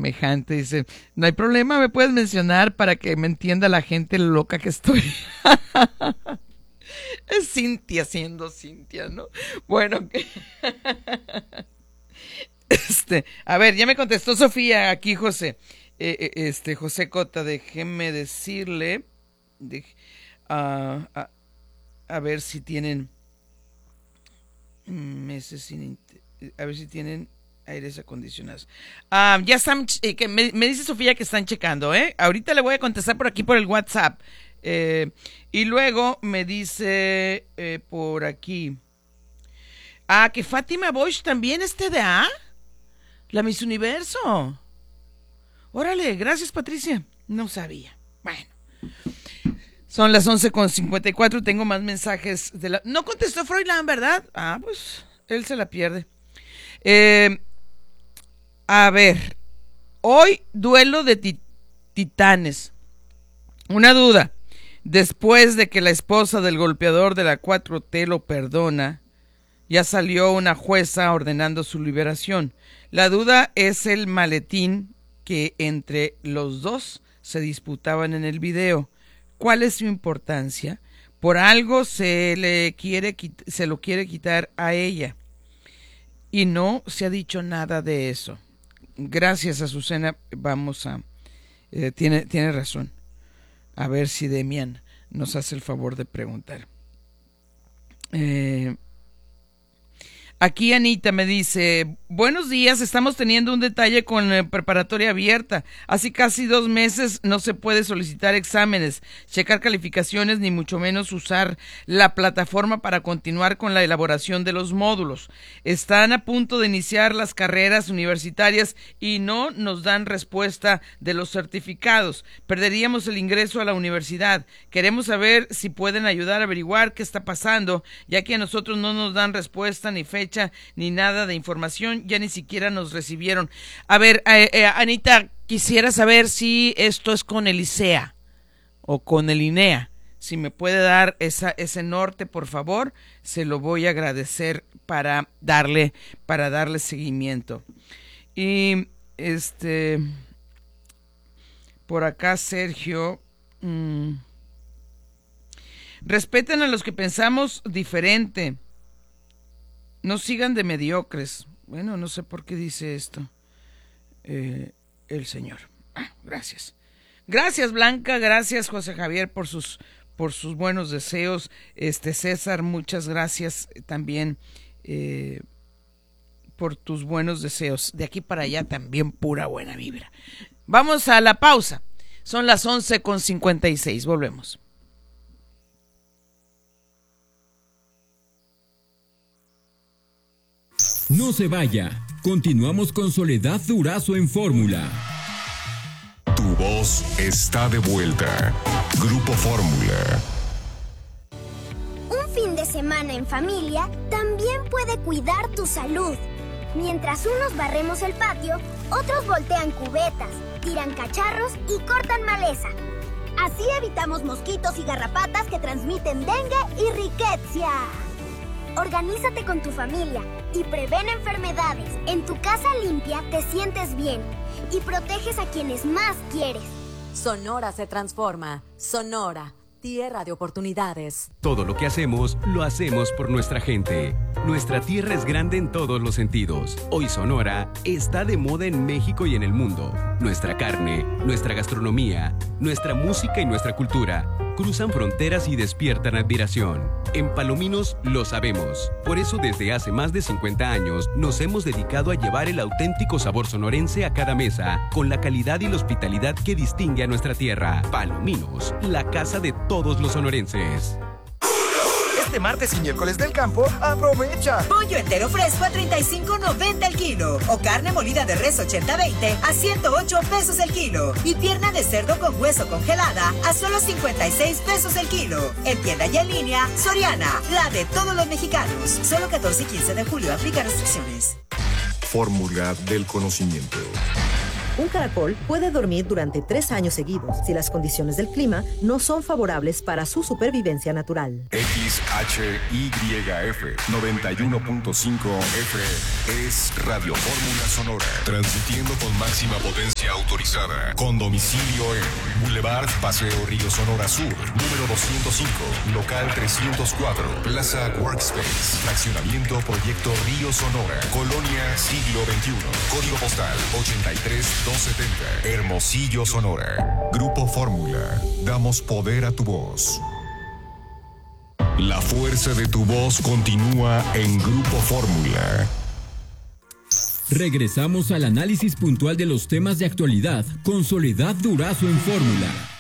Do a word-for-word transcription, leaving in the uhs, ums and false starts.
semejante. Dice, no hay problema, me puedes mencionar para que me entienda la gente lo loca que estoy. Es Cintia siendo Cintia, ¿no? Bueno, que... este, a ver, ya me contestó Sofía aquí, José. Eh, este, José Cota, déjeme decirle, de, uh, a, a ver si tienen meses sin, a ver si tienen aires acondicionados. Ah, ya están, eh, que me, me dice Sofía que están checando, ¿eh? Ahorita le voy a contestar por aquí por el WhatsApp. Eh, y luego me dice eh, por aquí. Ah, que Fátima Bosch también es T D A. La Miss Universo. Órale, gracias Patricia. No sabía. Bueno. Son las once con cincuenta y cuatro. Tengo más mensajes de la... No contestó Froilán, ¿verdad? Ah, pues él se la pierde. Eh, a ver. Hoy duelo de tit- titanes. Una duda. Después de que la esposa del golpeador de la cuatro T lo perdona, ya salió una jueza ordenando su liberación. La duda es el maletín que entre los dos se disputaban en el video. ¿Cuál es su importancia? Por algo se le quiere se lo quiere quitar a ella. Y no se ha dicho nada de eso. Gracias, Azucena. Vamos a... Eh, tiene, tiene razón. A ver si Demian nos hace el favor de preguntar. Eh, aquí Anita me dice, buenos días, estamos teniendo un detalle con la preparatoria abierta. Hace casi dos meses no se puede solicitar exámenes, checar calificaciones, ni mucho menos usar la plataforma para continuar con la elaboración de los módulos. Están a punto de iniciar las carreras universitarias y no nos dan respuesta de los certificados. Perderíamos el ingreso a la universidad. Queremos saber si pueden ayudar a averiguar qué está pasando, ya que a nosotros no nos dan respuesta, ni fecha, ni nada de información. Ya ni siquiera nos recibieron. A ver, eh, eh, Anita, quisiera saber si esto es con el ICEA o con el INEA. Si me puede dar esa, ese norte, por favor, se lo voy a agradecer para darle, para darle seguimiento. Y este, por acá Sergio, mmm, respeten a los que pensamos diferente. No sigan de mediocres. Bueno, no sé por qué dice esto eh, el señor. Ah, gracias. Gracias, Blanca. Gracias, José Javier, por sus, por sus buenos deseos. Este César, muchas gracias también eh, por tus buenos deseos. De aquí para allá también pura buena vibra. Vamos a la pausa. Son las once con cincuenta y seis. Volvemos. No se vaya. Continuamos con Soledad Durazo en Fórmula. Tu voz está de vuelta. Grupo Fórmula. Un fin de semana en familia también puede cuidar tu salud. Mientras unos barremos el patio, otros voltean cubetas, tiran cacharros y cortan maleza. Así evitamos mosquitos y garrapatas que transmiten dengue y riqueza. Organízate con tu familia y prevén enfermedades. En tu casa limpia te sientes bien y proteges a quienes más quieres. Sonora se transforma. Sonora, tierra de oportunidades. Todo lo que hacemos, lo hacemos por nuestra gente. Nuestra tierra es grande en todos los sentidos. Hoy Sonora está de moda en México y en el mundo. Nuestra carne, nuestra gastronomía, nuestra música y nuestra cultura cruzan fronteras y despiertan admiración. En Palominos lo sabemos. Por eso desde hace más de cincuenta años nos hemos dedicado a llevar el auténtico sabor sonorense a cada mesa, con la calidad y la hospitalidad que distingue a nuestra tierra. Palominos, la casa de todos los sonorenses. Este martes y miércoles del campo, aprovecha. Pollo entero fresco a treinta y cinco noventa el kilo. O carne molida de res ochenta veinte a ciento ocho pesos el kilo. Y pierna de cerdo con hueso congelada a solo cincuenta y seis pesos el kilo. En tienda y en línea, Soriana, la de todos los mexicanos. Solo catorce y quince de julio, aplica restricciones. Fórmula del conocimiento. Un caracol puede dormir durante tres años seguidos si las condiciones del clima no son favorables para su supervivencia natural. X H Y F noventa y uno punto cinco F M es Radio Fórmula Sonora, transmitiendo con máxima potencia autorizada, con domicilio en Boulevard Paseo Río Sonora Sur, número doscientos cinco, local trescientos cuatro, Plaza Workspace, fraccionamiento Proyecto Río Sonora, Colonia Siglo veintiuno, código postal ochenta y tres mil doscientos setenta, Hermosillo, Sonora. Grupo Fórmula, damos poder a tu voz. La fuerza de tu voz continúa en Grupo Fórmula. Regresamos al análisis puntual de los temas de actualidad con Soledad Durazo en Fórmula.